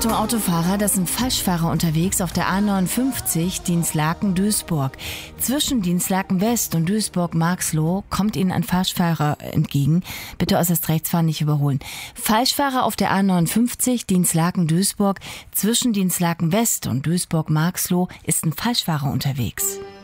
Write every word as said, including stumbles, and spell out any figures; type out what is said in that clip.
Achtung Autofahrer, das sind Falschfahrer unterwegs auf der A neunundfünfzig Dinslaken-Duisburg. Zwischen Dinslaken West und Duisburg-Marxloh kommt Ihnen ein Falschfahrer entgegen. Bitte äußerst rechts fahren, nicht überholen. Falschfahrer auf der A neunundfünfzig Dinslaken-Duisburg. Zwischen Dinslaken West und Duisburg-Marxloh ist ein Falschfahrer unterwegs.